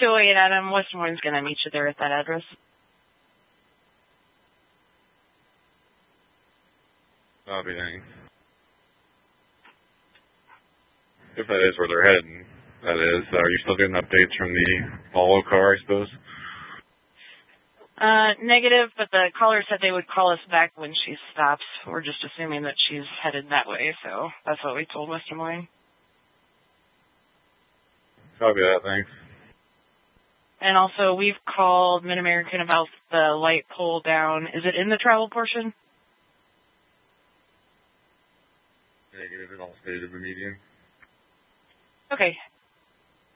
208 Adam. West Des Moines going to meet you there at that address. Copy, thanks. If that is where they're heading, that is. Are you still getting updates from the follow car, I suppose? Negative, but the caller said they would call us back when she stops. We're just assuming that she's headed that way, so that's what we told West Des Moines. Copy that, thanks. And also, we've called Mid-American about the light pole down. Is it in the travel portion? Negative, it all stayed in the median. Okay,